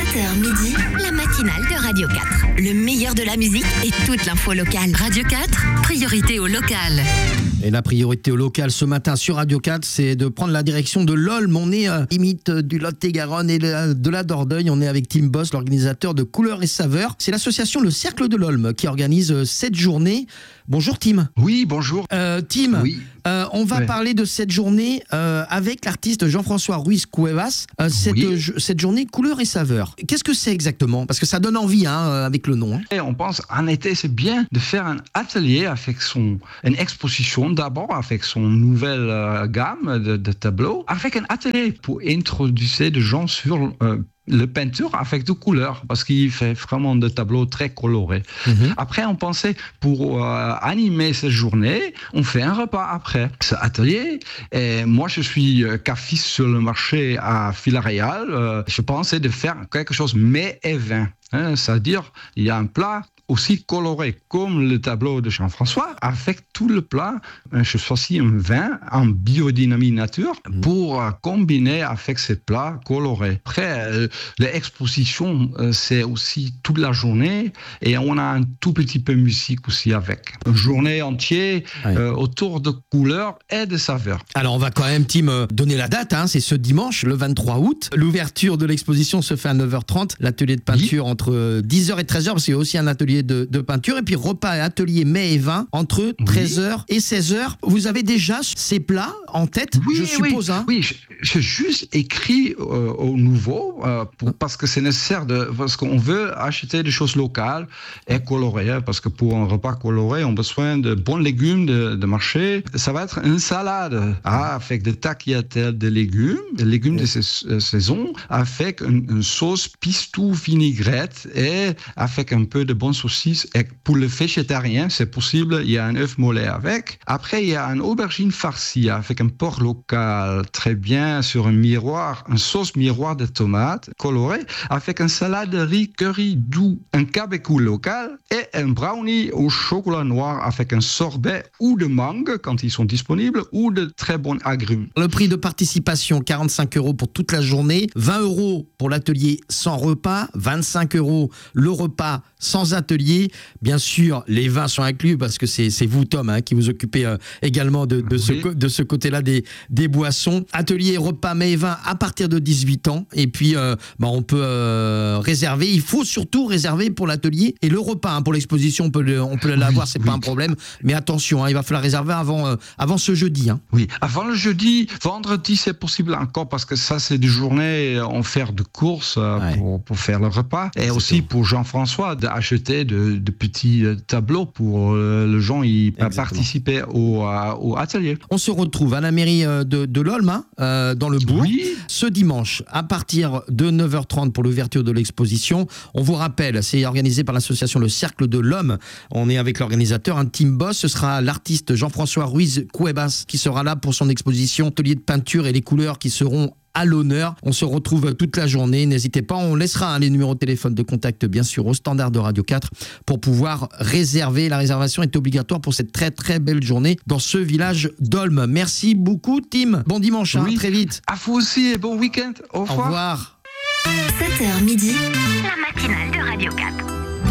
7h midi, la matinale de Radio 4. Le meilleur de la musique et toute l'info locale. Radio 4, priorité au local. Et la priorité au local ce matin sur Radio 4, c'est de prendre la direction de l'Olme. On est limite du Lot-et-Garonne et de la Dordogne. On est avec Tim Boss, l'organisateur de Couleurs et Saveurs. C'est l'association Le Cercle de l'Olme qui organise cette journée. Bonjour Tim. Oui, bonjour. Tim, oui. On va parler de cette journée avec l'artiste Jean-François Ruiz Cuevas. Cette journée Couleurs et Saveurs. Qu'est-ce que c'est exactement? Parce que ça donne envie avec le nom. Et on pense en été, c'est bien de faire un atelier avec une exposition d'abord avec son nouvelle gamme de tableaux, avec un atelier pour introduire des gens sur la peinture avec des couleurs, parce qu'il fait vraiment des tableaux très colorés. Après, on pensait pour animer cette journée, on fait un repas après ce atelier. Et moi, je suis cafiste sur le marché à Villarreal. Je pensais de faire quelque chose mets et vin. C'est-à-dire, il y a un plat aussi coloré comme le tableau de Jean-François. Avec tout le plat, je choisis un vin en biodynamie nature pour combiner avec ces plats colorés. Après, l'exposition, c'est aussi toute la journée et on a un tout petit peu de musique aussi avec. Une journée entière autour de couleurs et de saveurs. Alors, on va quand même, Tim, donner la date. C'est ce dimanche, le 23 août. L'ouverture de l'exposition se fait à 9h30. L'atelier de peinture entre 10h et 13h, parce qu'il y a aussi un atelier de peinture, et puis repas et atelier mets et vin entre 13h et 16h. Vous avez déjà ces plats en tête, je suppose. Oui, j'ai juste écrit au nouveau parce que c'est nécessaire, parce qu'on veut acheter des choses locales et colorées, parce que pour un repas coloré, on a besoin de bons légumes de marché. Ça va être une salade avec des tagliatelles de légumes de saison, avec une sauce pistou vinaigrette et avec un peu de bonnes saucisses. Et pour le végétarien, c'est possible, il y a un œuf mollet avec. Après, il y a une aubergine farcie avec un porc local, très bien, sur un miroir, une sauce miroir de tomates colorée, avec un salade de riz curry doux, un cabecou local et un brownie au chocolat noir avec un sorbet ou de mangue quand ils sont disponibles ou de très bons agrumes. Le prix de participation, 45 € pour toute la journée, 20 € pour l'atelier sans repas, 25 € le repas sans atelier. Bien sûr, les vins sont inclus parce que c'est vous, Tom, qui vous occupez également de ce côté-là des boissons. Atelier, repas, mets et vins à partir de 18 ans. Et puis, on peut réserver. Il faut surtout réserver pour l'atelier et le repas. Pour l'exposition, on peut l'avoir, c'est pas un problème. Mais attention, il va falloir réserver avant ce jeudi. Oui, avant le jeudi. Vendredi, c'est possible encore parce que ça, c'est des journées on fait de courses pour faire le repas. Et aussi pour Jean-François d'acheter de petits tableaux pour les gens y participer au atelier. On se retrouve à la mairie de l'Olme, dans le bourg, ce dimanche à partir de 9h30 pour l'ouverture de l'exposition. On vous rappelle, c'est organisé par l'association Le Cercle de l'Olme. On est avec l'organisateur, Tim Boss. Ce sera l'artiste Jean-François Ruiz Cuevas qui sera là pour son exposition, atelier de peinture et les couleurs qui seront à l'honneur. On se retrouve toute la journée. N'hésitez pas, on laissera les numéros de téléphone de contact bien sûr au standard de Radio 4 pour pouvoir réserver. La réservation est obligatoire pour cette très très belle journée dans ce village d'Olme. Merci beaucoup Tim. Bon dimanche, très vite. À vous aussi et bon week-end. Au revoir. Au revoir. 7h midi, la matinale de Radio 4.